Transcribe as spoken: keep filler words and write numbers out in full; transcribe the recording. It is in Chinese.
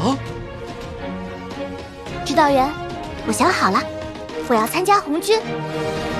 啊！ 指导员，我想好了，我要参加红军。